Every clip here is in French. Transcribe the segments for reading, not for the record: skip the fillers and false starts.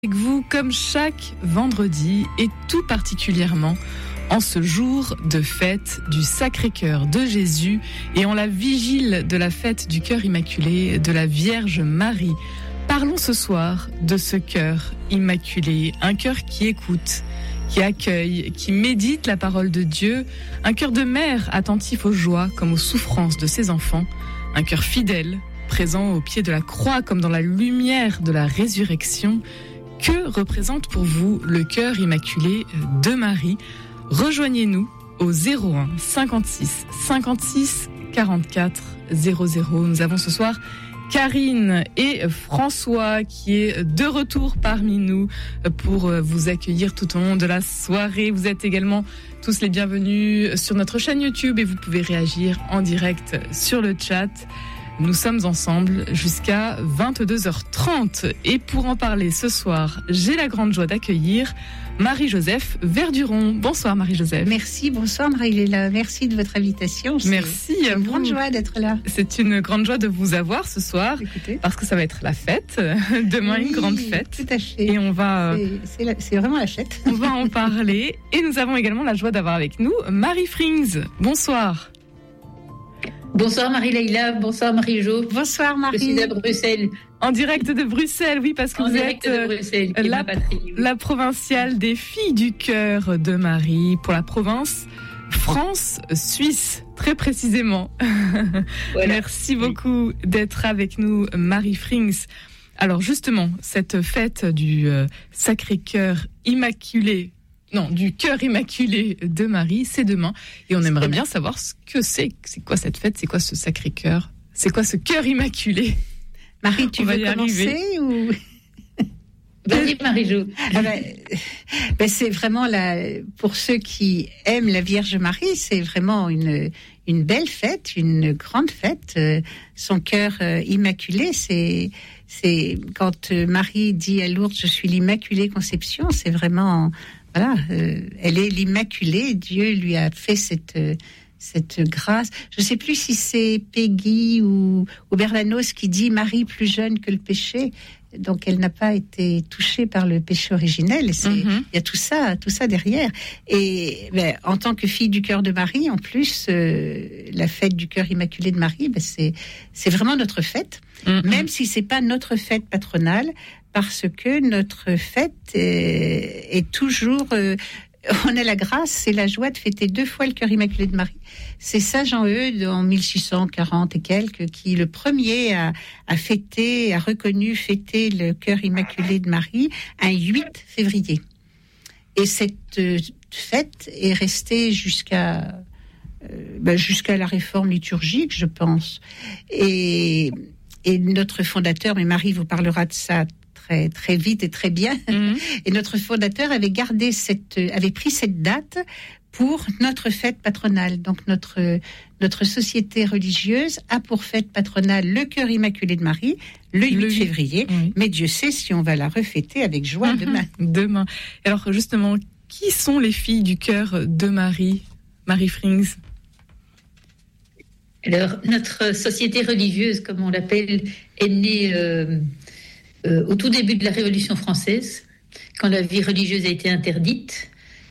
Avec vous comme chaque vendredi et tout particulièrement en ce jour de fête du Sacré-Cœur de Jésus et en la vigile de la fête du Cœur Immaculé de la Vierge Marie. Parlons ce soir de ce cœur immaculé, un cœur qui écoute, qui accueille, qui médite la parole de Dieu, un cœur de mère attentif aux joies comme aux souffrances de ses enfants, un cœur fidèle, présent au pied de la croix comme dans la lumière de la résurrection. Que représente pour vous le cœur immaculé de Marie? Rejoignez-nous au 01 56 56 44 00. Nous avons ce soir Karine et François qui est de retour parmi nous pour vous accueillir tout au long de la soirée. Vous êtes également tous les bienvenus sur notre chaîne YouTube et vous pouvez réagir en direct sur le chat. Nous sommes ensemble jusqu'à 22h30 et pour en parler ce soir, j'ai la grande joie d'accueillir Marie-Joseph Verduron. Bonsoir Marie-Joseph. Merci, bonsoir Marie-Léla. Merci de votre invitation. Merci à vous. C'est une grande joie d'être là. C'est une grande joie de vous avoir ce soir. Écoutez. Parce que ça va être la fête. Demain, oui, une grande fête. Tout à fait. Et on va... C'est vraiment la fête. On va en parler. Et nous avons également la joie d'avoir avec nous Marie Frings. Bonsoir. Bonsoir Marie-Leïla, bonsoir Marie-Jo. Bonsoir Marie. Je suis à Bruxelles. En direct de Bruxelles, oui, parce que vous êtes la provinciale des filles du cœur de Marie pour la province France-Suisse, très précisément. Voilà. Merci beaucoup d'être avec nous, Marie Frings. Alors justement, cette fête du Sacré-Cœur immaculé, du Cœur immaculé de Marie, c'est demain. Et on aimerait bien savoir ce que c'est. C'est quoi cette fête? C'est quoi ce Sacré-Cœur? C'est quoi ce Cœur immaculé? Marie, tu veux commencer ou... Vas-y Marie-Jo. C'est vraiment pour ceux qui aiment la Vierge Marie, c'est vraiment une belle fête, une grande fête. Son cœur immaculé, c'est quand Marie dit à Lourdes, je suis l'Immaculée Conception, c'est vraiment... Voilà, elle est l'Immaculée. Dieu lui a fait cette grâce. Je ne sais plus si c'est Peggy ou Bernanos qui dit Marie plus jeune que le péché. Donc elle n'a pas été touchée par le péché originel. Il y a tout ça derrière. Et en tant que fille du cœur de Marie, en plus, la fête du cœur immaculé de Marie, c'est vraiment notre fête, même si c'est pas notre fête patronale. Parce que notre fête est toujours... on a la grâce et la joie de fêter 2 fois le cœur immaculé de Marie. C'est Saint Jean-Eudes, en 1640 et quelques, qui le premier a reconnu fêter le cœur immaculé de Marie un 8 février. Et cette fête est restée jusqu'à la réforme liturgique, je pense. Et notre fondateur, mais Marie vous parlera de ça très, très vite et très bien. Et notre fondateur avait pris cette date pour notre fête patronale. Donc notre société religieuse a pour fête patronale le cœur immaculé de Marie, le 8 février. Oui. Mais Dieu sait si on va la refêter avec joie demain. Alors justement, qui sont les filles du cœur de Marie, Marie Frings? Alors notre société religieuse, comme on l'appelle, est née... au tout début de la Révolution française, quand la vie religieuse a été interdite,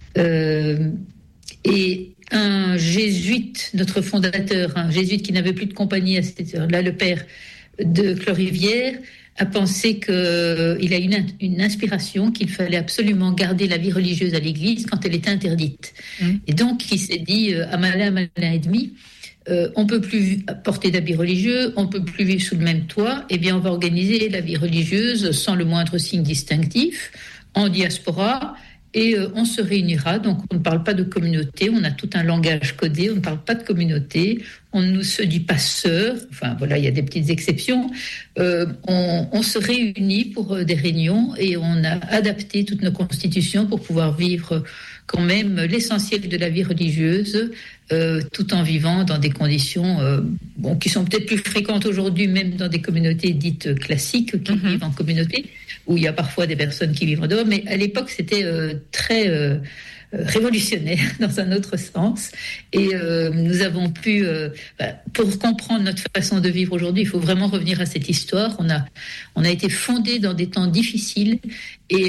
et un jésuite, notre fondateur, un jésuite qui n'avait plus de compagnie à cette heure-là, le père de Clorivière, a pensé qu'il a une inspiration qu'il fallait absolument garder la vie religieuse à l'Église quand elle était interdite. Et donc il s'est dit à malin et demi, on peut plus porter d'habits religieux, on peut plus vivre sous le même toit. Eh bien, on va organiser la vie religieuse sans le moindre signe distinctif, en diaspora, et on se réunira. Donc, on ne parle pas de communauté, on a tout un langage codé, on ne parle pas de communauté, on ne se dit pas sœurs. Enfin, voilà, il y a des petites exceptions. On se réunit pour des réunions et on a adapté toutes nos constitutions pour pouvoir vivre quand même l'essentiel de la vie religieuse, tout en vivant dans des conditions qui sont peut-être plus fréquentes aujourd'hui, même dans des communautés dites classiques qui vivent en communauté, où il y a parfois des personnes qui vivent en dehors. Mais à l'époque, c'était très révolutionnaire dans un autre sens. Et nous avons pu, pour comprendre notre façon de vivre aujourd'hui, il faut vraiment revenir à cette histoire. On a été fondé dans des temps difficiles et